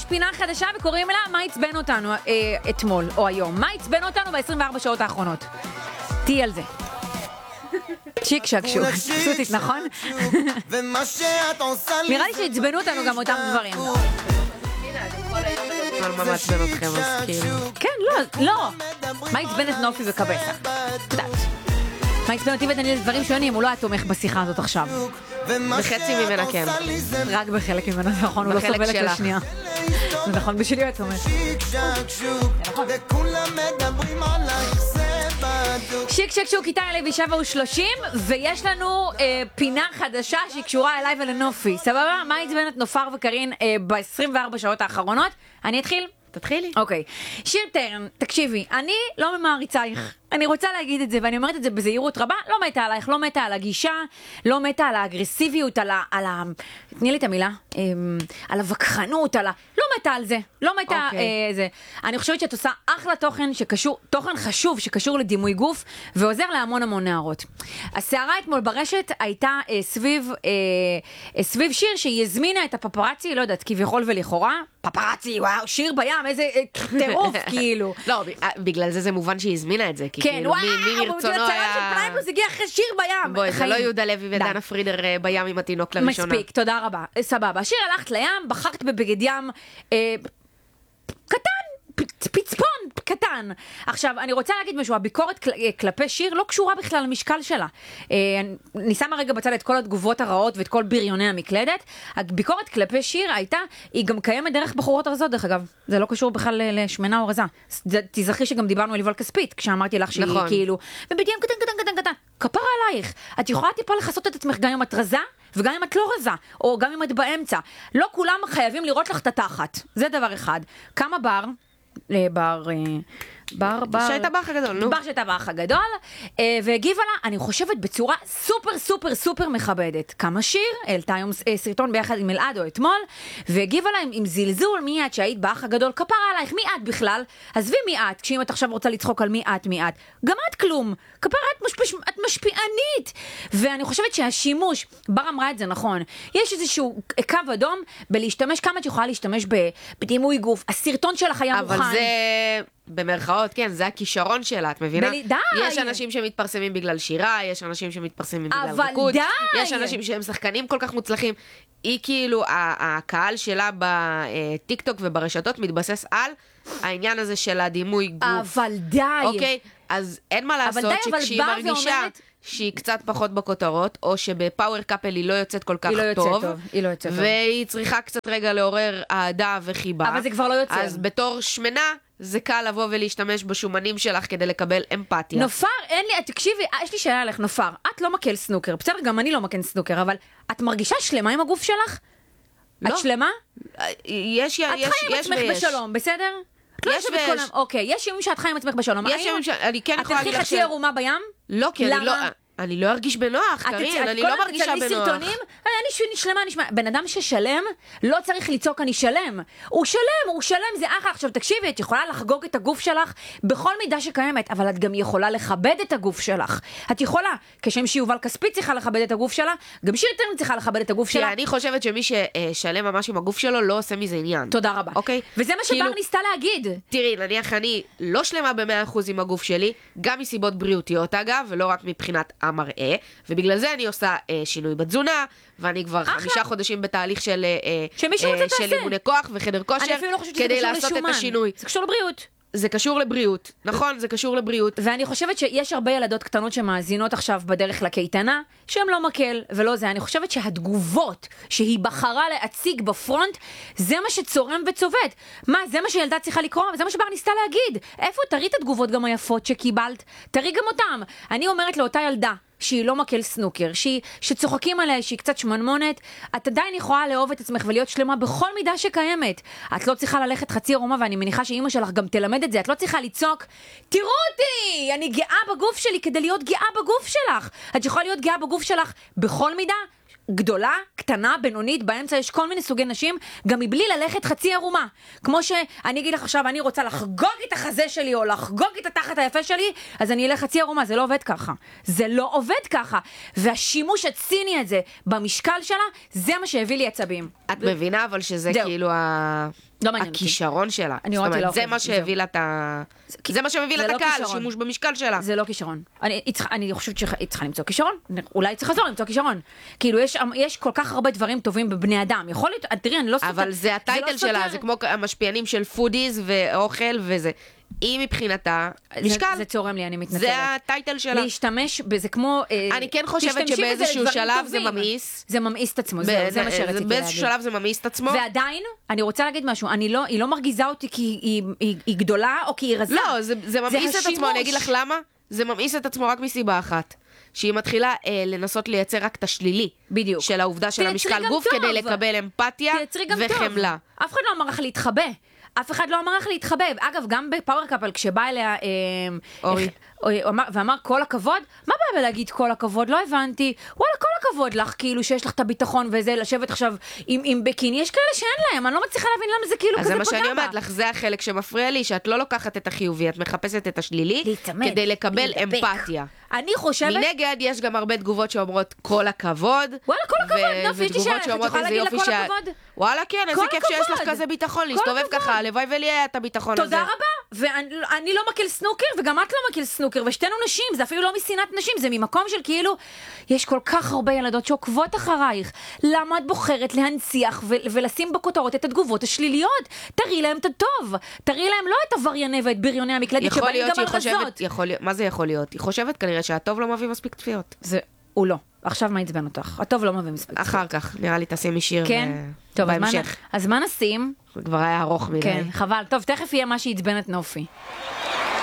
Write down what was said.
פינה חדשה וקוראים לה מה עצבן אותנו אתמול או היום. מה עצבן אותנו ב-24 שעות האחרונות? תהי על זה. צ'יק שק שוק, סוטית, נכון? נראה לי שהצבנו אותנו גם אותם דברים. אבל מה מעצבן אתכם, אז כאילו... כן, לא. מה עצבן את נופי וקבסה? קצת. מה עצבן אותי ודניאל דברים שונים, הוא לא היה תומך בשיחה הזאת עכשיו. בחצי ממנה כן. רק בחלק ממנה, זה נכון, הוא לא סובל את השנייה. זה נכון, בשבילי הוא תומך. שיק שק שוק, איתי לוי 7:30, ויש לנו פינה חדשה שהיא קשורה אליי ולנופי. סבבה? מה עצבן את נופר וקרין ב-24 שעות האחרונות? אני אתחיל? תתחילי. אוקיי. שיר טרן, תקשיבי, אני לא ממעריצייך. אני רוצה להגיד את זה, ואני אומרת את זה בזהירות רבה, לא מתה עלייך, לא מתה על הגישה, לא מתה על האגרסיביות, תני לי את המילה, על הווכחנות, לא מתה על זה, לא מתה זה. אני חושבת שאת עושה אחלה תוכן חשוב שקשור לדימוי גוף, ועוזר להמון המון נערות. הסערה אתמול ברשת הייתה סביב שיר שהיא הזמינה את הפפרצי, לא יודעת, כביכול ולכאורה, פפרצי, וואו, שיר בים, איזה טירוף, כאילו. לא, בגלל זה מובן שהיא הזמינה את זה, כי כן, וואו, הוא צלם של פריימפלוס הגיע אחרי שיר בים. בואי, זה לא יהודה לוי ודנה פרידר בים עם התינוק לראשונה. מספיק, תודה רבה, סבבה. השיר הלכת לים, בחרת בבגד ים קטן, פצפון קטן. עכשיו, אני רוצה להגיד משהו, הביקורת כלפי שיר לא קשורה בכלל למשקל שלה. אני שמה רגע בצד את כל התגובות הרעות ואת כל בריוני המקלדת. הביקורת כלפי שיר היא גם קיימת דרך בחורות רזות, דרך אגב. זה לא קשור בכלל לשמנה או רזה. תזכרי שגם דיברנו על יובל כספית, כשאמרתי לך שהיא כאילו, ובדיוק קטן. כפרה עלייך. את יכולה טיפה לחסות את עצמך גם אם את רזה, וגם אם את לא רזה, או גם אם את באמצע. לא כולם חייבים לראות לך את התחת. זה דבר אחד. כמה שהייתה באח הגדול, נו. שהייתה באח הגדול, והגיבה לה, אני חושבת בצורה סופר סופר סופר מכבדת. כמה שיר, העלתה היום סרטון ביחד עם אלעדו אתמול, והגיבה לה עם זלזול, מי את שהיית באח הגדול, כפרה עלייך, מי את בכלל? עזבי מי את, כשאם את עכשיו רוצה לצחוק על מי את, גם את כלום, כפרה את משפיענית. ואני חושבת שהשימוש, בר אמרה את זה נכון, יש איזשהו קו אדום בלהשתמש, כמה את יכולה להשתמש בדימוי גוף, הסרטון שלך היה מוכן. אבל זה... במרכאות, כן, זה הכישרון שלה, את מבינה? די! יש אנשים שמתפרסמים בגלל שירה, יש אנשים שמתפרסמים בגלל ריקוד, יש אנשים שהם שחקנים כל כך מוצלחים. היא כאילו, הקהל שלה בטיקטוק וברשתות מתבסס על העניין הזה של הדימוי גוף. אבל די! אוקיי? אז אין מה לעשות שכשהיא מרגישה שהיא קצת פחות בכותרות, או שבפאוור קאפל היא לא יוצאת כל כך טוב, והיא צריכה קצת רגע לעורר אהדה וחיבה. אבל זה כבר לא יוצא. אז בתור שמנה, זה קל לבוא ולהשתמש בשומנים שלך כדי לקבל אמפתיה. נופר, אין לי, תקשיבי, יש לי שאלה עליך, נופר, את לא מקל סנוקר, בסדר, גם אני לא מקל סנוקר, אבל את מרגישה שלמה עם הגוף שלך? לא. את שלמה? יש את חיה עם עצמך בשלום, בסדר? יש ויש. אוקיי, יש ימים שאת חיה עם עצמך בשלום. יש ימים שאני כן יכולה להגיד לך את תלכי חצי ערומה בים? לא, כי אני לא ארגיש בנוח, קרין, אני לא מרגישה בנוח. סרטונים, אני שלמה, בן אדם ששלם, לא צריך לצעוק אני שלם. הוא שלם, זה אחלה. עכשיו תקשיבי, את יכולה לחגוג את הגוף שלך בכל מידה שקיימת, אבל את גם יכולה לכבד את הגוף שלך. את יכולה, כשם שיובל כספית צריכה לכבד את הגוף שלה, גם שיר טרן צריכה לכבד את הגוף שלה. כי אני חושבת שמי ששלם ממש עם הגוף שלו, לא עושה מזה עניין. תודה רבה. אוקיי? וזה מה שבר ניסתה להגיד. תראי, נניח אני לא שלמה ב100% עם הגוף שלי, גם מסיבות בריאותיות אגב, ולא רק מבחינת המראה, ובגלל זה אני עושה שינוי בתזונה, ואני כבר 5 חודשים בתהליך של אימוני כוח וחדר כושר, כדי לעשות את השינוי. זה קשור לבריאות. זה קשור לבריאות, נכון, זה קשור לבריאות. ואני חושבת שיש הרבה ילדות קטנות שמאזינות עכשיו בדרך לקייטנה, שהן לא מקל ולא זה. אני חושבת שהתגובות שהיא בחרה להציג בפרונט, זה מה שצורם וצובט. מה, זה מה שילדה צריכה לקרוא? זה מה שבר ניסתה להגיד. איפה? תראי את התגובות גם היפות שקיבלת. תראי גם אותם. אני אומרת לאותה ילדה, שהיא לא מקל סנוקר, שצוחקים עליה, שהיא קצת שמנמונת, את עדיין יכולה לאהוב את עצמך ולהיות שלמה בכל מידה שקיימת. את לא צריכה ללכת חצי ערומה, ואני מניחה שאמא שלך גם תלמד את זה. את לא צריכה לצעוק, תראו אותי, אני גאה בגוף שלי כדי להיות גאה בגוף שלך. את יכולה להיות גאה בגוף שלך בכל מידה, גדולה, קטנה, בינונית, באמצע יש כל מיני סוגי נשים, גם מבלי ללכת חצי ערומה. כמו שאני אגיד לך עכשיו, אני רוצה לחגוג את החזה שלי, או לחגוג את התחת היפה שלי, אז אני אלך חצי ערומה. זה לא עובד ככה. זה לא עובד ככה. והשימוש הציני הזה במשקל שלה, זה מה שהביא לי עצבים. את מבינה אבל שזה כאילו לא מעניין אותי. הכישרון שלה. אני זאת רואה אותי אומרת, לא זה מה אוכלת, שהביא לה את זה מה שמביא לה את לא הקהל, כישרון. שימוש במשקל שלה. זה לא כישרון. אני חושבת שהיא צריכה למצוא כישרון. אולי צריך לחזור למצוא כישרון. כאילו, יש כל כך הרבה דברים טובים בבני אדם. יכול להיות, תראי, אני לא סותר. אבל זה הטייטל שלה, זה כמו המשפיענים של פודיז ואוכל וזה. היא מבחינתה, משקל. זה צורם לי, אני מתנצלת. זה הטייטל שלה. להשתמש בזה כמו... אני כן חושבת שבאיזשהו שלב זה ממאיס. זה ממאיס את עצמו, זה מה שרציתי להגיד. באיזשהו שלב זה ממאיס את עצמו. ועדיין, אני רוצה להגיד משהו, היא לא מרגיזה אותי כי היא גדולה או כי היא רזה. לא, זה ממאיס את עצמו, אני אגיד לך למה. זה ממאיס את עצמו רק מסיבה אחת. שהיא מתחילה לנסות לייצר רק את השלילי. בדיוק. של העובדה של המשקל גוף כדי לקבל אמפתיה וחמלה. אף אחד לא אמר לך להתחבא. אף אחד לא אמר לך להתחבב. אגב, גם בפאוור קאפל, כשבא אליה אורי. ואמר כל הכבוד, מה בא להגיד כל הכבוד? לא הבנתי. וואלה, כל הכבוד לך, כאילו שיש לך את הביטחון וזה, לשבת עכשיו עם בקיני. יש כאלה שאין להם, אני לא מצליחה להבין למה זה כאילו כזה פגע בה. אז זה מה שאני אומרת לך, זה החלק שמפריע לי, שאת לא לוקחת את החיובי, את מחפשת את השלילי, כדי לקבל אמפתיה. אני חושבת... מנגד, יש גם הרבה תגובות שאומרות כל הכבוד. וואלה, כל הכבוד, נופי, יש לי שאלה, את יכולה להגיד לה כל הכבוד? וואלה, כן, איזה כיף שיש לך כזה ביטחון, להסתובב ככה, הלוואי ולי היה את הביטחון הזה. תודה רבה, ואני לא מקל סנוקר, וגם את לא מקל סנוקר, ושתינו נשים, זה אפילו לא משנאת נשים, זה ממקום של כאילו, יש כל כך הרבה ילדות שעוקבות אחרייך, למה את בוחרת להנציח ולשים בכותרות את התגובות השליליות? תראי להם את הטוב, תראי להם לא את עברייני ואת בריוני המקלדת שבאים גם על רזות. מה זה יכול להיות? היא חושבת כנראה שהטוב לא מביא מספיק צפיות. הוא לא. עכשיו מה יצבן אותך? הטוב לא מביא מספיק. אחר כך, נראה לי תשימי שיר בהמשך. אז מה נשים? כבר היה ארוך מדי. כן, חבל. טוב, תכף יהיה מה שיצבן את נופי.